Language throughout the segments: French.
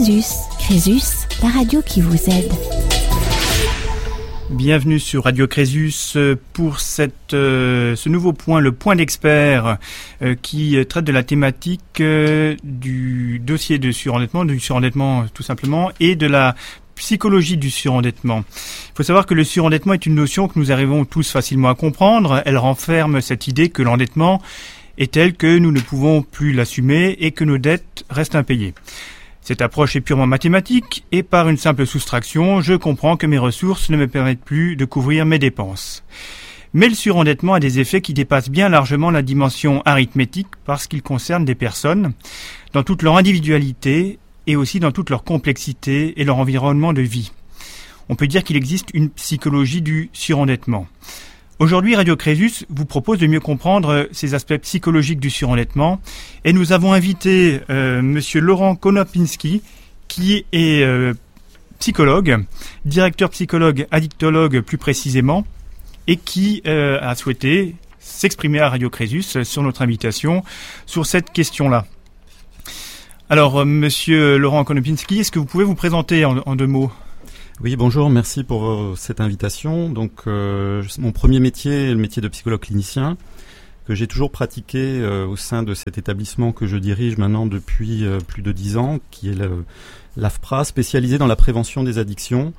Crésus. Crésus, la radio qui vous aide. Bienvenue sur Radio Crésus pour ce nouveau point, le point d'expert qui traite de la thématique du dossier de surendettement, du surendettement tout simplement, et de la psychologie du surendettement. Il faut savoir que le surendettement est une notion que nous arrivons tous facilement à comprendre. Elle renferme cette idée que l'endettement est tel que nous ne pouvons plus l'assumer et que nos dettes restent impayées. Cette approche est purement mathématique et par une simple soustraction, je comprends que mes ressources ne me permettent plus de couvrir mes dépenses. Mais le surendettement a des effets qui dépassent bien largement la dimension arithmétique parce qu'il concerne des personnes dans toute leur individualité et aussi dans toute leur complexité et leur environnement de vie. On peut dire qu'il existe une psychologie du surendettement. Aujourd'hui, Radio Crésus vous propose de mieux comprendre ces aspects psychologiques du surendettement et nous avons invité Monsieur Laurent Konopinski qui est psychologue, directeur psychologue, addictologue plus précisément, et qui a souhaité s'exprimer à Radio Crésus sur notre invitation sur cette question-là. Alors, Monsieur Laurent Konopinski, est-ce que vous pouvez vous présenter en deux mots ? Oui, bonjour, merci pour cette invitation. Donc, mon premier métier est le métier de psychologue clinicien que j'ai toujours pratiqué au sein de cet établissement que je dirige maintenant depuis plus de 10 ans, qui est l'AFPRA, spécialisé dans la prévention des addictions.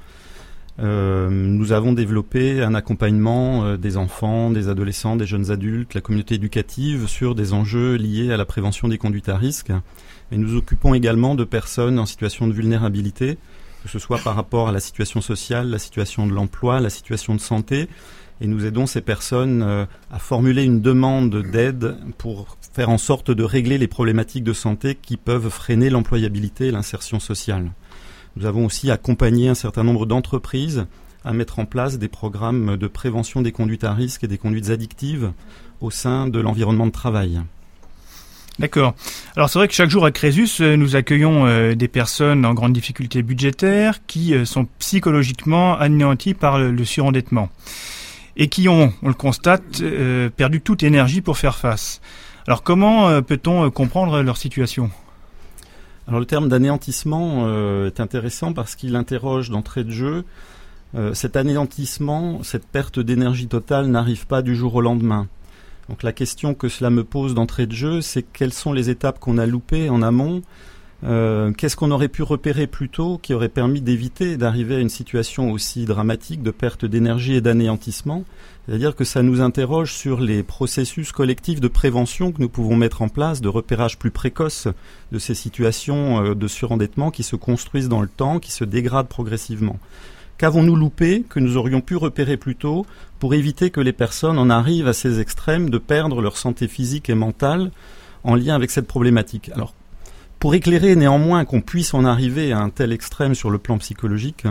Nous avons développé un accompagnement des enfants, des adolescents, des jeunes adultes, la communauté éducative sur des enjeux liés à la prévention des conduites à risque. Et nous occupons également de personnes en situation de vulnérabilité, que ce soit par rapport à la situation sociale, la situation de l'emploi, la situation de santé. Et nous aidons ces personnes à formuler une demande d'aide pour faire en sorte de régler les problématiques de santé qui peuvent freiner l'employabilité et l'insertion sociale. Nous avons aussi accompagné un certain nombre d'entreprises à mettre en place des programmes de prévention des conduites à risque et des conduites addictives au sein de l'environnement de travail. D'accord. Alors c'est vrai que chaque jour à Crésus, nous accueillons des personnes en grande difficulté budgétaire qui sont psychologiquement anéanties par le surendettement et qui ont, on le constate, perdu toute énergie pour faire face. Alors comment peut-on comprendre leur situation ? Alors le terme d'anéantissement est intéressant parce qu'il interroge d'entrée de jeu. Cet anéantissement, cette perte d'énergie totale n'arrive pas du jour au lendemain. Donc la question que cela me pose d'entrée de jeu, c'est quelles sont les étapes qu'on a loupées en amont, qu'est-ce qu'on aurait pu repérer plus tôt qui aurait permis d'éviter d'arriver à une situation aussi dramatique de perte d'énergie et d'anéantissement. C'est-à-dire que ça nous interroge sur les processus collectifs de prévention que nous pouvons mettre en place, de repérage plus précoce de ces situations de surendettement qui se construisent dans le temps, qui se dégradent progressivement. Qu'avons-nous loupé, que nous aurions pu repérer plus tôt pour éviter que les personnes en arrivent à ces extrêmes de perdre leur santé physique et mentale en lien avec cette problématique ? Alors, pour éclairer néanmoins qu'on puisse en arriver à un tel extrême sur le plan psychologique,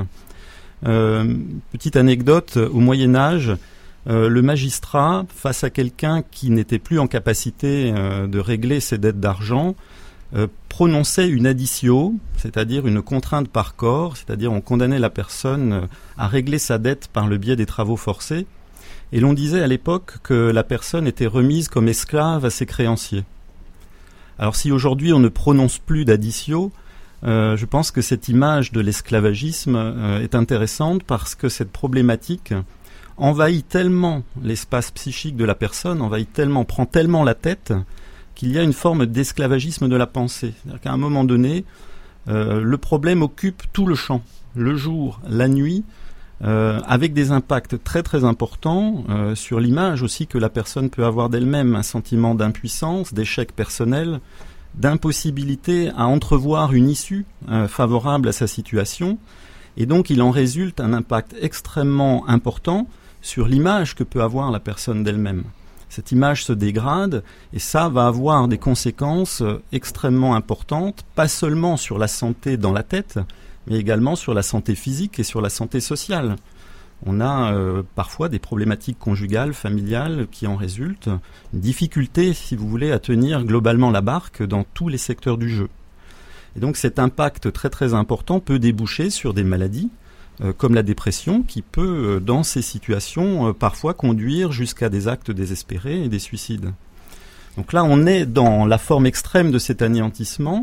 petite anecdote, au Moyen-Âge, le magistrat, face à quelqu'un qui n'était plus en capacité de régler ses dettes d'argent, prononçait une additio, c'est-à-dire une contrainte par corps, c'est-à-dire on condamnait la personne à régler sa dette par le biais des travaux forcés, et l'on disait à l'époque que la personne était remise comme esclave à ses créanciers. Alors si aujourd'hui on ne prononce plus d'additio, je pense que cette image de l'esclavagisme est intéressante parce que cette problématique envahit tellement l'espace psychique de la personne, prend tellement la tête, qu'il y a une forme d'esclavagisme de la pensée. C'est-à-dire qu'à un moment donné, le problème occupe tout le champ, le jour, la nuit, avec des impacts très très importants sur l'image aussi que la personne peut avoir d'elle-même, un sentiment d'impuissance, d'échec personnel, d'impossibilité à entrevoir une issue favorable à sa situation. Et donc il en résulte un impact extrêmement important sur l'image que peut avoir la personne d'elle-même. Cette image se dégrade et ça va avoir des conséquences extrêmement importantes, pas seulement sur la santé dans la tête, mais également sur la santé physique et sur la santé sociale. On a parfois des problématiques conjugales, familiales qui en résultent, une difficulté, si vous voulez, à tenir globalement la barque dans tous les secteurs du jeu. Et donc cet impact très très important peut déboucher sur des maladies, comme la dépression, qui peut, dans ces situations, parfois conduire jusqu'à des actes désespérés et des suicides. Donc là, on est dans la forme extrême de cet anéantissement,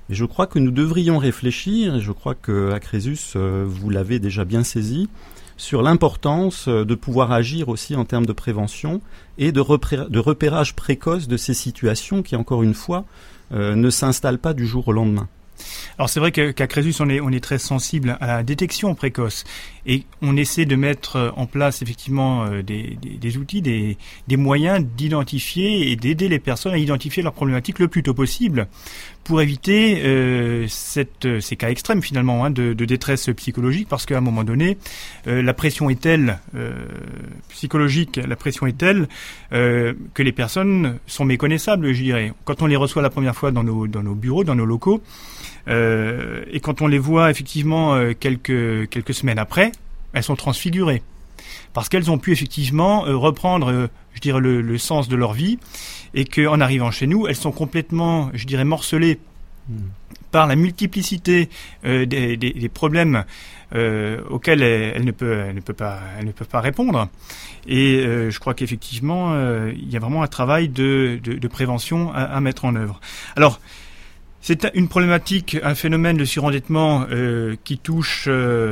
Mais je crois que nous devrions réfléchir, et je crois qu'à Crésus, vous l'avez déjà bien saisi, sur l'importance de pouvoir agir aussi en termes de prévention et de repérage précoce de ces situations qui, encore une fois, ne s'installent pas du jour au lendemain. Alors c'est vrai qu'à Crésus, on est très sensible à la détection précoce et on essaie de mettre en place effectivement des outils, des moyens d'identifier et d'aider les personnes à identifier leurs problématiques le plus tôt possible pour éviter ces cas extrêmes finalement de détresse psychologique, parce qu'à un moment donné, la pression est telle, psychologique, la pression est telle que les personnes sont méconnaissables, je dirais. Quand on les reçoit la première fois dans nos bureaux, dans nos locaux, et quand on les voit effectivement quelques semaines après, elles sont transfigurées parce qu'elles ont pu effectivement reprendre, je dirais, le sens de leur vie, et qu'en arrivant chez nous, elles sont complètement, je dirais, morcelées par la multiplicité des problèmes auxquels elles ne peuvent pas répondre. Et je crois qu'effectivement, il y a vraiment un travail de prévention à mettre en œuvre. Alors, c'est une problématique, un phénomène de surendettement qui touche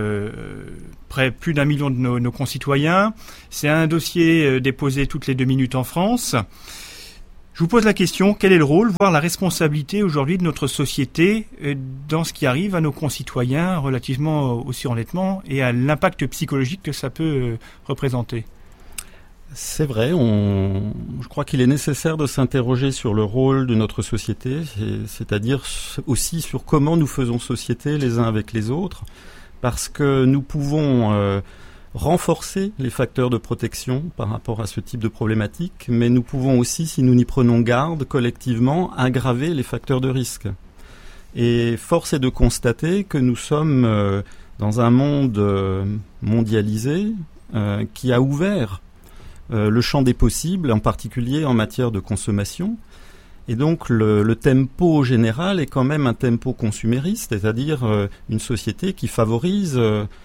près plus d'1 million de nos concitoyens. C'est un dossier déposé toutes les 2 minutes en France. Je vous pose la question, quel est le rôle, voire la responsabilité aujourd'hui de notre société dans ce qui arrive à nos concitoyens relativement au surendettement et à l'impact psychologique que ça peut représenter ? C'est vrai, je crois qu'il est nécessaire de s'interroger sur le rôle de notre société, c'est-à-dire aussi sur comment nous faisons société les uns avec les autres, parce que nous pouvons renforcer les facteurs de protection par rapport à ce type de problématique, mais nous pouvons aussi, si nous n'y prenons garde collectivement, aggraver les facteurs de risque. Et force est de constater que nous sommes dans un monde mondialisé qui a ouvert le champ des possibles, en particulier en matière de consommation. Et donc le tempo général est quand même un tempo consumériste, c'est-à-dire une société qui favorise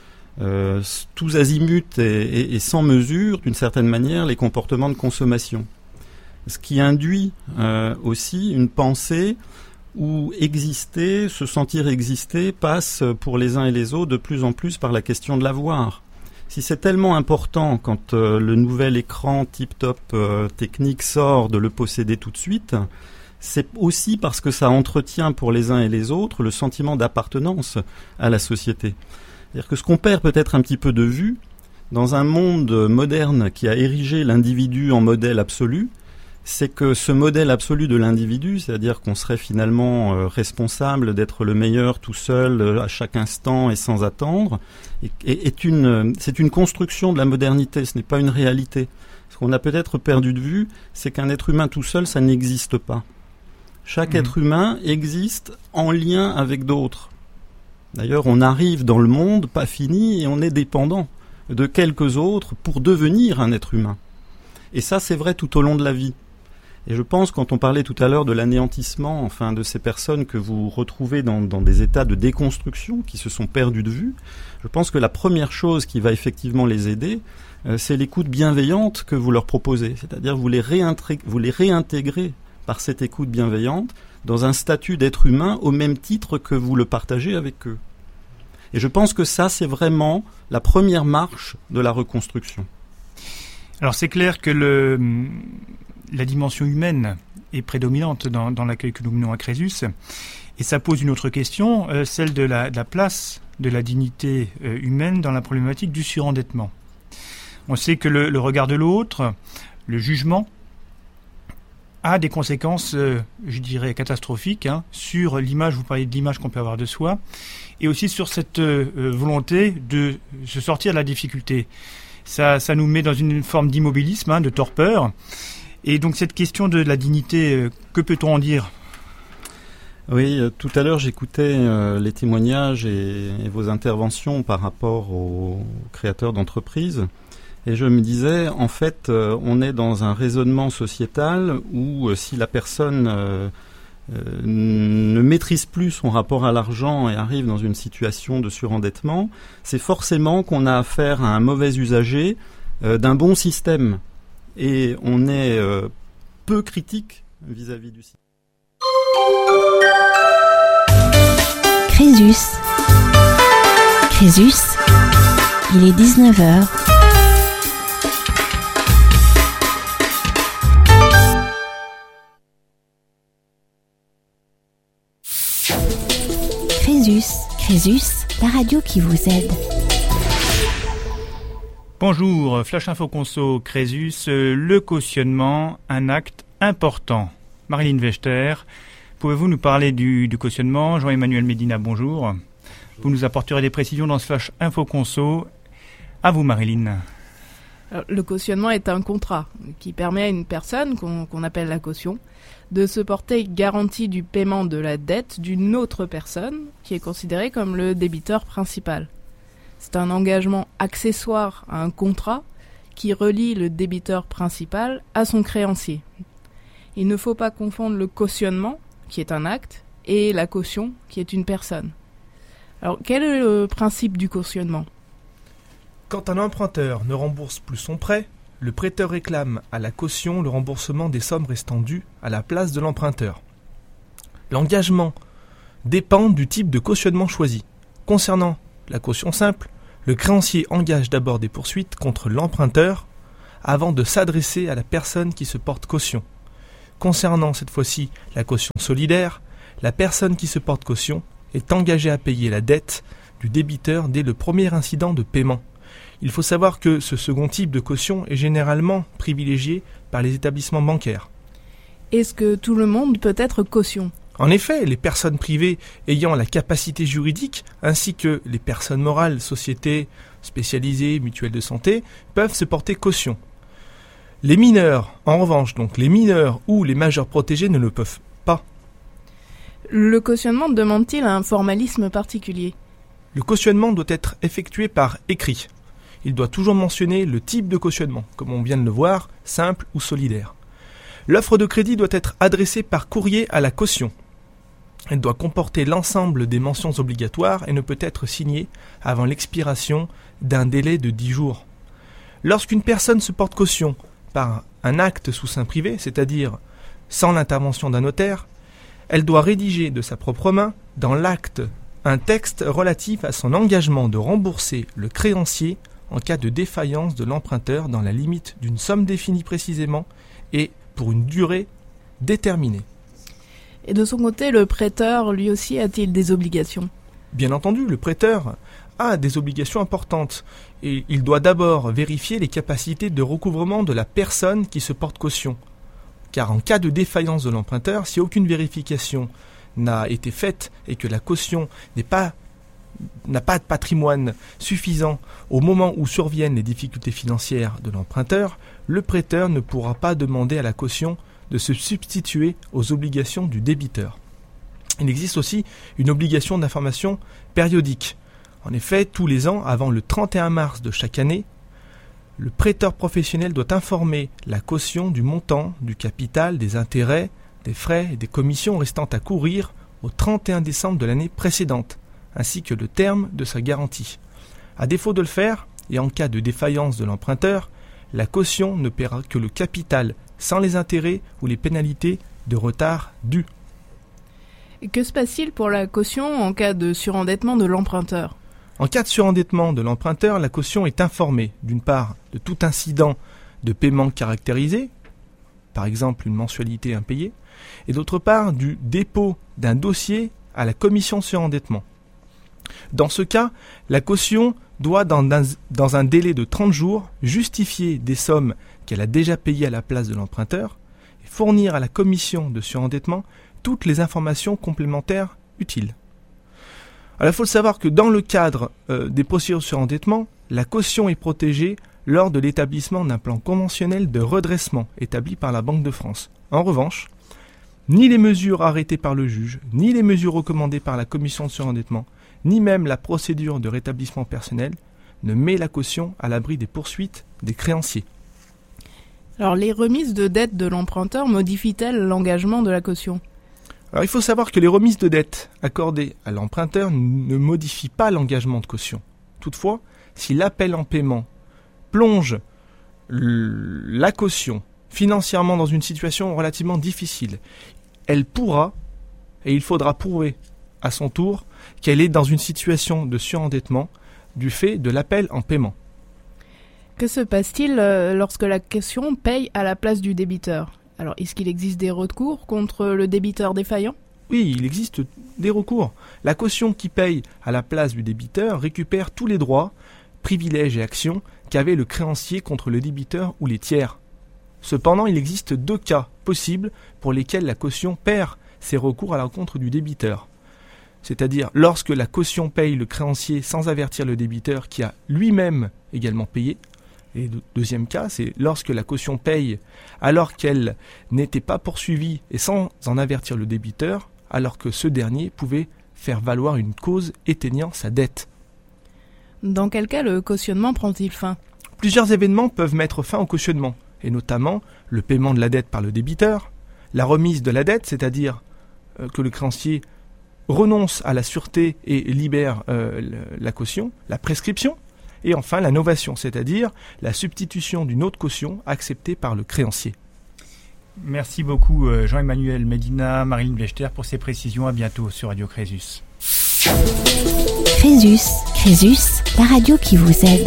tous azimuts et sans mesure, d'une certaine manière, les comportements de consommation. Ce qui induit aussi une pensée où exister, se sentir exister, passe pour les uns et les autres de plus en plus par la question de l'avoir. Si c'est tellement important quand le nouvel écran tip-top technique sort de le posséder tout de suite, c'est aussi parce que ça entretient pour les uns et les autres le sentiment d'appartenance à la société. C'est-à-dire que ce qu'on perd peut-être un petit peu de vue, dans un monde moderne qui a érigé l'individu en modèle absolu, c'est que ce modèle absolu de l'individu, c'est-à-dire qu'on serait finalement responsable d'être le meilleur tout seul à chaque instant et sans attendre, c'est une construction de la modernité, ce n'est pas une réalité. Ce qu'on a peut-être perdu de vue, c'est qu'un être humain tout seul, ça n'existe pas. Chaque être humain existe en lien avec d'autres. D'ailleurs, on arrive dans le monde pas fini et on est dépendant de quelques autres pour devenir un être humain. Et ça, c'est vrai tout au long de la vie. Et je pense, quand on parlait tout à l'heure de l'anéantissement, enfin de ces personnes que vous retrouvez dans des états de déconstruction qui se sont perdus de vue, je pense que la première chose qui va effectivement les aider, c'est l'écoute bienveillante que vous leur proposez. C'est-à-dire vous les réintégrez par cette écoute bienveillante dans un statut d'être humain au même titre que vous le partagez avec eux. Et je pense que ça, c'est vraiment la première marche de la reconstruction. Alors c'est clair que la dimension humaine est prédominante dans l'accueil que nous menons à Crésus, et ça pose une autre question, celle de la place de la dignité humaine dans la problématique du surendettement. On sait que le regard de l'autre, le jugement, a des conséquences, je dirais, catastrophiques sur l'image, vous parliez de l'image qu'on peut avoir de soi, et aussi sur cette volonté de se sortir de la difficulté. Ça nous met dans une forme d'immobilisme, de torpeur. Et donc cette question de la dignité, que peut-on en dire ? Oui, tout à l'heure j'écoutais les témoignages et vos interventions par rapport aux créateurs d'entreprises. Et je me disais, en fait, on est dans un raisonnement sociétal où si la personne ne maîtrise plus son rapport à l'argent et arrive dans une situation de surendettement, c'est forcément qu'on a affaire à un mauvais usager d'un bon système. Et on est peu critique vis-à-vis du système. Crésus. Crésus, il est 19h. Crésus, la radio qui vous aide. Bonjour, Flash Info Conso, Crésus, le cautionnement, un acte important. Marilyn Wechter, pouvez-vous nous parler du cautionnement ? Jean-Emmanuel Médina, bonjour. Vous nous apporterez des précisions dans ce Flash Info Conso. À vous, Marilyn. Alors, le cautionnement est un contrat qui permet à une personne, qu'on appelle la caution, de se porter garantie du paiement de la dette d'une autre personne qui est considérée comme le débiteur principal. C'est un engagement accessoire à un contrat qui relie le débiteur principal à son créancier. Il ne faut pas confondre le cautionnement, qui est un acte, et la caution, qui est une personne. Alors, quel est le principe du cautionnement ? Quand un emprunteur ne rembourse plus son prêt, le prêteur réclame à la caution le remboursement des sommes restant dues à la place de l'emprunteur. L'engagement dépend du type de cautionnement choisi. Concernant la caution simple, le créancier engage d'abord des poursuites contre l'emprunteur avant de s'adresser à la personne qui se porte caution. Concernant cette fois-ci la caution solidaire, la personne qui se porte caution est engagée à payer la dette du débiteur dès le premier incident de paiement. Il faut savoir que ce second type de caution est généralement privilégié par les établissements bancaires. Est-ce que tout le monde peut être caution ? En effet, les personnes privées ayant la capacité juridique, ainsi que les personnes morales, sociétés spécialisées, mutuelles de santé, peuvent se porter caution. Les mineurs, en revanche, donc les mineurs ou les majeurs protégés ne le peuvent pas. Le cautionnement demande-t-il un formalisme particulier ? Le cautionnement doit être effectué par écrit. Il doit toujours mentionner le type de cautionnement, comme on vient de le voir, simple ou solidaire. L'offre de crédit doit être adressée par courrier à la caution. Elle doit comporter l'ensemble des mentions obligatoires et ne peut être signée avant l'expiration d'un délai de 10 jours. Lorsqu'une personne se porte caution par un acte sous seing privé, c'est-à-dire sans l'intervention d'un notaire, elle doit rédiger de sa propre main, dans l'acte, un texte relatif à son engagement de rembourser le créancier en cas de défaillance de l'emprunteur dans la limite d'une somme définie précisément et pour une durée déterminée. Et de son côté, le prêteur, lui aussi, a-t-il des obligations ? Bien entendu, le prêteur a des obligations importantes et il doit d'abord vérifier les capacités de recouvrement de la personne qui se porte caution. Car en cas de défaillance de l'emprunteur, si aucune vérification n'a été faite et que la caution n'a pas de patrimoine suffisant au moment où surviennent les difficultés financières de l'emprunteur, le prêteur ne pourra pas demander à la caution de se substituer aux obligations du débiteur. Il existe aussi une obligation d'information périodique. En effet, tous les ans, avant le 31 mars de chaque année, le prêteur professionnel doit informer la caution du montant, du capital, des intérêts, des frais et des commissions restant à courir au 31 décembre de l'année précédente, ainsi que le terme de sa garantie. À défaut de le faire, et en cas de défaillance de l'emprunteur, la caution ne paiera que le capital sans les intérêts ou les pénalités de retard dus. Et que se passe-t-il pour la caution en cas de surendettement de l'emprunteur ? En cas de surendettement de l'emprunteur, la caution est informée, d'une part, de tout incident de paiement caractérisé, par exemple une mensualité impayée, et d'autre part, du dépôt d'un dossier à la commission de surendettement. Dans ce cas, la caution doit, dans un délai de 30 jours, justifier des sommes qu'elle a déjà payées à la place de l'emprunteur et fournir à la commission de surendettement toutes les informations complémentaires utiles. Alors, il faut savoir que dans le cadre des procédures de surendettement, la caution est protégée lors de l'établissement d'un plan conventionnel de redressement établi par la Banque de France. En revanche, ni les mesures arrêtées par le juge, ni les mesures recommandées par la commission de surendettement, ni même la procédure de rétablissement personnel ne met la caution à l'abri des poursuites des créanciers. Alors, les remises de dette de l'emprunteur modifient-elles l'engagement de la caution ? Alors, il faut savoir que les remises de dette accordées à l'emprunteur ne modifient pas l'engagement de caution. Toutefois, si l'appel en paiement plonge la caution financièrement dans une situation relativement difficile, elle pourra, et il faudra prouver à son tour, qu'elle est dans une situation de surendettement du fait de l'appel en paiement. Que se passe-t-il lorsque la caution paye à la place du débiteur ? Alors, est-ce qu'il existe des recours contre le débiteur défaillant ? Oui, il existe des recours. La caution qui paye à la place du débiteur récupère tous les droits, privilèges et actions qu'avait le créancier contre le débiteur ou les tiers. Cependant, il existe 2 cas possibles pour lesquels la caution perd ses recours à l'encontre du débiteur. C'est-à-dire lorsque la caution paye le créancier sans avertir le débiteur qui a lui-même également payé. Et deuxième cas, c'est lorsque la caution paye alors qu'elle n'était pas poursuivie et sans en avertir le débiteur, alors que ce dernier pouvait faire valoir une cause éteignant sa dette. Dans quel cas le cautionnement prend-il fin ? Plusieurs événements peuvent mettre fin au cautionnement, et notamment le paiement de la dette par le débiteur, la remise de la dette, c'est-à-dire que le créancier renonce à la sûreté et libère la caution, la prescription, et enfin la novation, c'est-à-dire la substitution d'une autre caution acceptée par le créancier. Merci beaucoup Jean-Emmanuel Medina, Marilyn Blechter pour ces précisions. À bientôt sur Radio Crésus. Crésus, la radio qui vous aide.